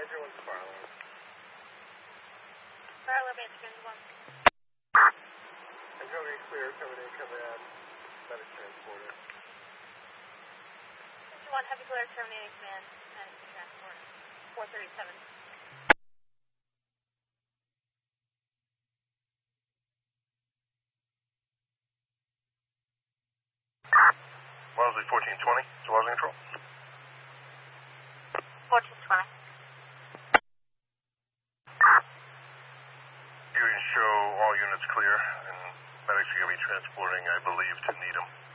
Everyone's fire alarm. Fire alarm answer 1. And coming in clear, coming in, coming out. Medic transporter. 51 Heavy Glare terminating command. Medic transport. 437. Wellesley 1420 to Wellesley Control. 1420. You can show all units clear, and medics are going to be transporting, I believe, to Needham.